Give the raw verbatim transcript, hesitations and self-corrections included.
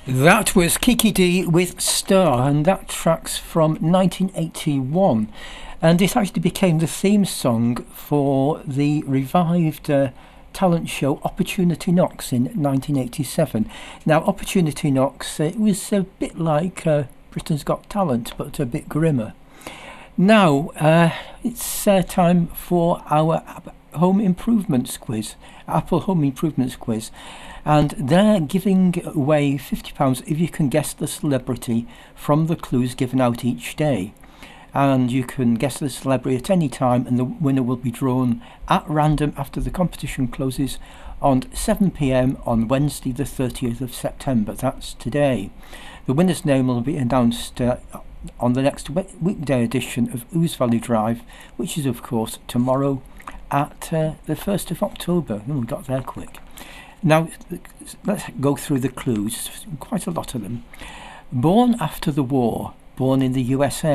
That was Kiki Dee with Star, and that track's from nineteen eighty-one, and it actually became the theme song for the revived uh, talent show Opportunity Knocks in nineteen eighty-seven. Now, Opportunity Knocks, uh, it was a bit like uh, Britain's Got Talent, but a bit grimmer. Now, uh, it's uh, time for our Home Improvements quiz, Apple Home Improvements quiz. And they're giving away fifty pounds if you can guess the celebrity from the clues given out each day. And you can guess the celebrity at any time, and the winner will be drawn at random after the competition closes on seven p m on Wednesday the thirtieth of September. That's today. The winner's name will be announced uh, on the next weekday edition of Ouse Valley Drive, which is of course tomorrow at uh, the first of October. Oh, we got there quick. Now, let's go through the clues, quite a lot of them. Born after the war, born in the U S A.